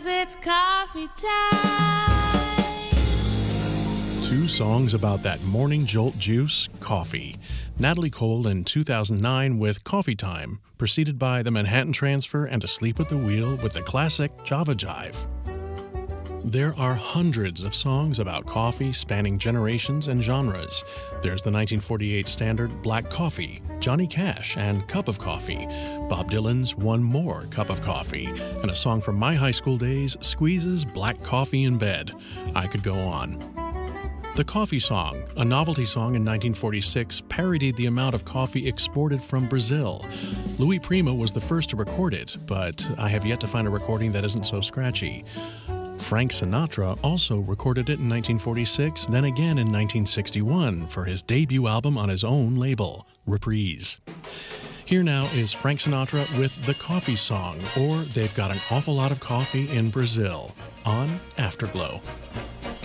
'cause it's coffee time. Two songs about that morning jolt juice, coffee. Natalie Cole in 2009 with Coffee Time, preceded by the Manhattan Transfer and Asleep at the Wheel with the classic Java Jive. There are hundreds of songs about coffee spanning generations and genres. There's the 1948 standard Black Coffee, Johnny Cash and Cup of Coffee, Bob Dylan's One More Cup of Coffee, and a song from my high school days, Squeeze's Black Coffee in Bed. I could go on. The Coffee Song, a novelty song in 1946, parodied the amount of coffee exported from Brazil. Louis Prima was the first to record it, but I have yet to find a recording that isn't so scratchy. Frank Sinatra also recorded it in 1946, then again in 1961 for his debut album on his own label, Reprise. Here now is Frank Sinatra with The Coffee Song, or They've Got an Awful Lot of Coffee in Brazil, on Afterglow.